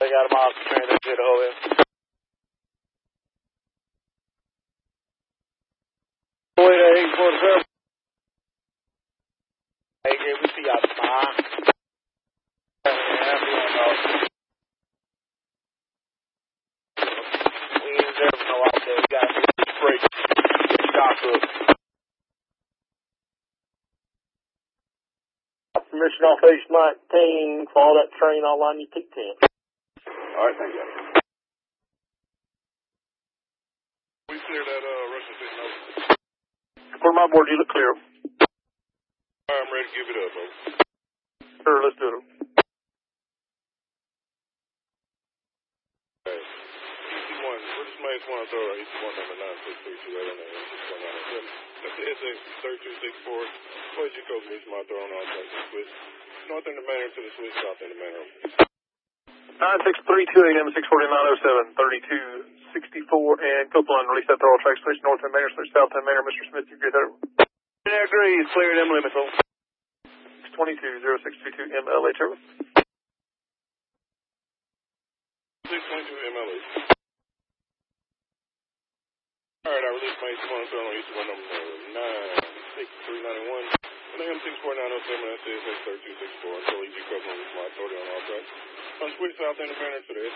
They got them off the train. They did a whole in. Wait, 847. Hey, here we see y'all tomorrow. We ain't there for no out there. We got to get this break. Get stock up. Permission off H19. Follow that train online. You take 10. All right, thank you. We cleared that Russian station over. According to my board, you look clear. All right, I'm ready to give it up, bro. Sure, let's do it. Okay. EC1, British Maze 1 Authority, EC1 number 96328 on the M61907. That's the SX 3264. Please your code reach my authority on all tracks and switch. North in the manor to the switch, south in the manor. 9632 AM 64907 3264 and Copeland, release that thorough track, switch north and manor, switch south and manor. Mr. Smith, you get that? I agree. Clear them limits. 622 MLA Turbo. 622 MLA. All right, I released my EC1 authority on EC1 number 96391. On the M64907, that's the SX 3264. Until EG Copeland reach my authority on all tracks. On switch south in the manor to the